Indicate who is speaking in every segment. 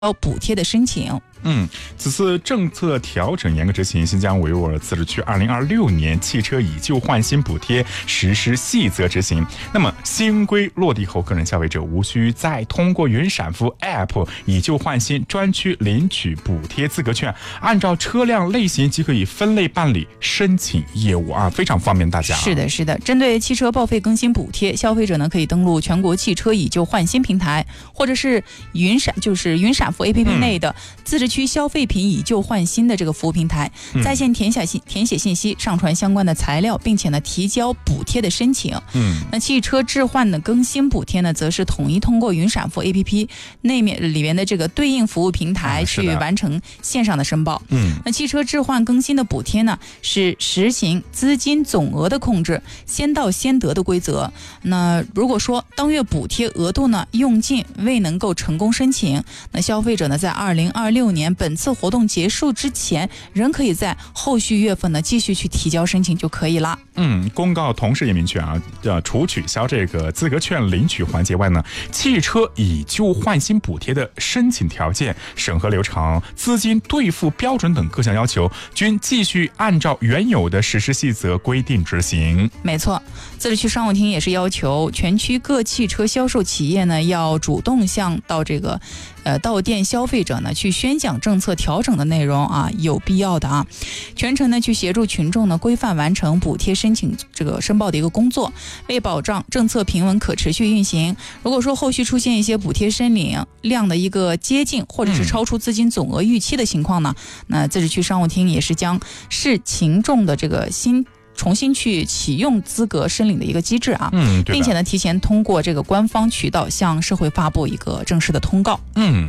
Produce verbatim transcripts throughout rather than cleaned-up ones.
Speaker 1: 补贴的申请。
Speaker 2: 嗯，此次政策调整严格执行，新疆维吾尔自治区二零二六年汽车以旧换新补贴实施细则执行。那么新规落地后，个人消费者无需再通过云闪付 App 以旧换新专区领取补贴资格券，按照车辆类型即可以分类办理申请业务啊，非常方便大家。
Speaker 1: 是的，是的。针对汽车报废更新补贴，消费者呢可以登录全国汽车以旧换新平台，或者是云闪，就是云闪付 A P P 内的自治区消费品以旧换新的这个服务平台，在线填写信填写信息，上传相关的材料，并且呢提交补贴的申请。嗯，那汽车置换的更新补贴呢，则是统一通过云闪付 A P P 内面里面的这个对应服务平台去完成线上的申报。嗯，那汽车置换更新的补贴呢，是实行资金总额的控制，先到先得的规则。那如果说当月补贴额度呢用尽，未能够成功申请，那消费者呢在二零二六年本次活动结束之前，仍可以在后续月份呢继续去提交申请就可以了。
Speaker 2: 嗯，公告同时也明确啊，呃，除取消这个资格券领取环节外呢，汽车以旧换新补贴的申请条件、审核流程、资金兑付标准等各项要求，均继续按照原有的实施细则规定执行。
Speaker 1: 没错，自治区商务厅也是要求全区各汽车销售企业呢，要主动向到这个呃到店消费者呢去宣讲政策调整的内容啊，有必要的啊，全程呢去协助群众呢规范完成补贴申请这个申报的一个工作，为保障政策平稳可持续运行。如果说后续出现一些补贴申领量的一个接近或者是超出资金总额预期的情况呢，嗯、那自治区商务厅也是将视群众的这个新重新去启用资格申领的一个机制啊，嗯，并且呢提前通过这个官方渠道向社会发布一个正式的通告。
Speaker 2: 嗯。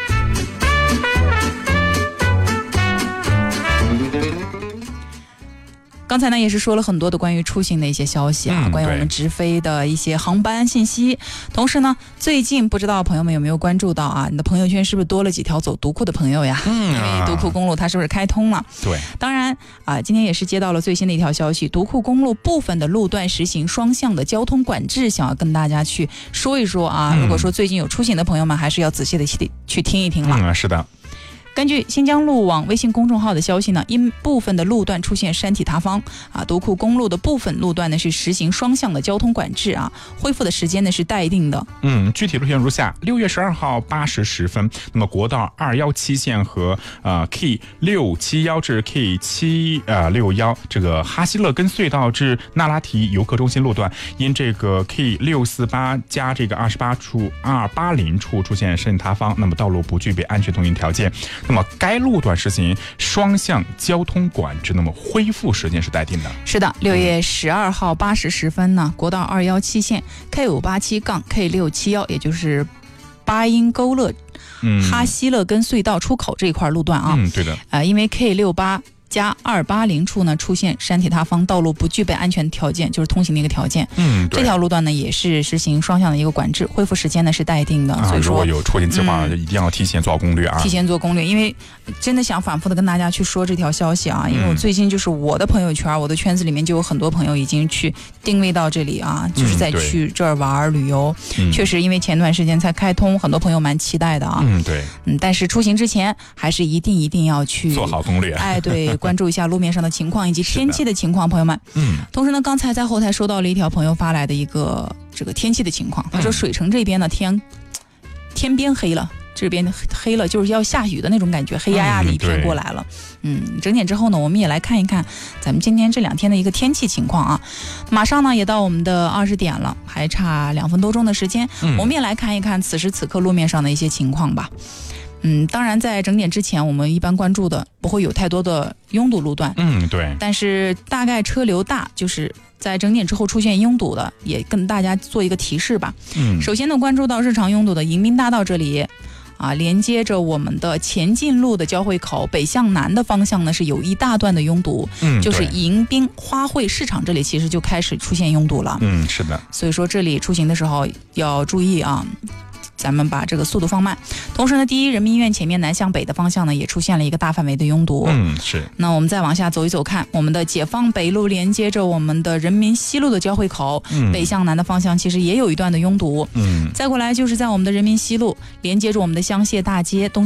Speaker 1: 刚才呢也是说了很多的关于出行的一些消息啊，嗯、关于我们直飞的一些航班信息。同时呢，最近不知道朋友们有没有关注到啊，你的朋友圈是不是多了几条走独库的朋友呀？嗯、啊，因为独库公路它是不是开通了？
Speaker 2: 对，
Speaker 1: 当然啊，今天也是接到了最新的一条消息，独库公路部分的路段实行双向的交通管制，想要跟大家去说一说啊。嗯、如果说最近有出行的朋友们，还是要仔细的去听一听了。
Speaker 2: 嗯，是的。
Speaker 1: 根据新疆路网微信公众号的消息呢，因部分的路段出现山体塌方啊，独库公路的部分路段呢是实行双向的交通管制啊，恢复的时间呢是待定的。
Speaker 2: 嗯，具体路线如下：六月十二号八时十分，那么国道二幺七线和呃 K 六七幺至 K 七呃六幺这个哈希勒根隧道至那拉提游客中心路段，因这个 K 六四八加这个二十八处二八零处出现山体塌方，那么道路不具备安全通行条件。那么该路段实行双向交通管制，那么恢复时间是待定的。
Speaker 1: 是的，六月十二号八时十分呢，国道二幺七线 K 五八七杠 K 六七幺，也就是巴音沟勒、嗯、哈希勒根隧道出口这一块路段啊。
Speaker 2: 嗯，对的。
Speaker 1: 呃，因为 K 六八加二八零处呢出现山体塌方，道路不具备安全条件，就是通行的一个条件。嗯，这条路段呢也是实行双向的一个管制，恢复时间呢是待定的。啊、所以说，
Speaker 2: 如果有出行计划，嗯、一定要提前做好攻略啊！
Speaker 1: 提前做攻略，因为真的想反复的跟大家去说这条消息啊，因为我最近就是我的朋友圈，我的圈子里面就有很多朋友已经去定位到这里啊，就是在去这儿玩旅游。嗯、确实，因为前段时间才开通，很多朋友蛮期待的啊。
Speaker 2: 嗯，对。
Speaker 1: 嗯，但是出行之前还是一定一定要去
Speaker 2: 做好攻略。
Speaker 1: 哎，对，关注一下路面上的情况以及天气的情况，朋友们。嗯。同时呢，刚才在后台收到了一条朋友发来的一个这个天气的情况，他说水城这边呢天天边黑了。这边黑了，就是要下雨的那种感觉，黑压压的一片过来了。嗯，嗯整点之后呢，我们也来看一看咱们今天这两天的一个天气情况啊。马上呢也到我们的二十点了，还差两分多钟的时间，嗯、我们也来看一看此时此刻路面上的一些情况吧。嗯，当然在整点之前，我们一般关注的不会有太多的拥堵路段。
Speaker 2: 嗯，对。但
Speaker 1: 是大概车流大，就是在整点之后出现拥堵的，也跟大家做一个提示吧。嗯，首先呢，关注到日常拥堵的迎宾大道这里。啊，连接着我们的前进路的交汇口北向南的方向呢，是有一大段的拥堵，嗯，就是迎宾花卉市场这里其实就开始出现拥堵了。
Speaker 2: 嗯，是的。
Speaker 1: 所以说这里出行的时候要注意啊。咱们把这个速度放慢。同时呢，第一人民医院前面南向北的方向呢，也出现了一个大范围的拥堵。
Speaker 2: 嗯，是。
Speaker 1: 那我们再往下走一走看，我们的解放北路连接着我们的人民西路的交汇口，嗯、北向南的方向其实也有一段的拥堵。嗯，再过来就是在我们的人民西路连接着我们的香榭大街东。